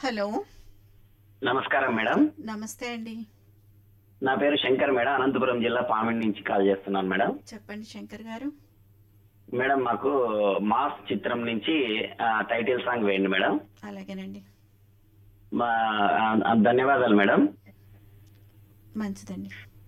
Hello. నమస్కారం madam. నమస్తే అండి. నా పేరు శంకర్ మేడం. అనంతపురం జిల్లా పామిడి నుంచి కాల్ చేస్తున్నాను మేడం. చెప్పండి శంకర్ గారు. మేడం మాకు మాస్ చిత్రం నుంచి టైటిల్ సాంగ్ వేయండి మేడం. అలాగేనండి. మా ధన్యవాదాలు మేడం. మంచిదండి.